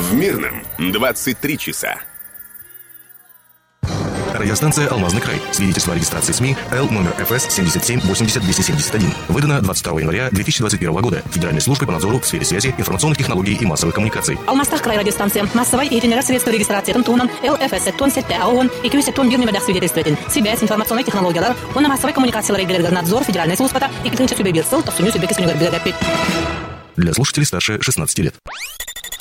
В Мирном 23 часа. Радиостанция «Алмазный край». Свидетельство о регистрации СМИ Л номер ФС 77-80-271. Выдано 22 января 2021 года Федеральной службой по надзору в сфере связи, информационных технологий и массовых коммуникаций. Алмастах край радиостанция. Массовой и средства регистрации тонн ЛФС тонн сетте АОН и кюсе тонн бирнемедах свидетельствователь. Связь, информационные технологии. Он массовой коммуникации надзор Федеральной службы и клинча сюбебирсел, то сумю сюбекис универбиргапи. Для слушателей старше 16 лет.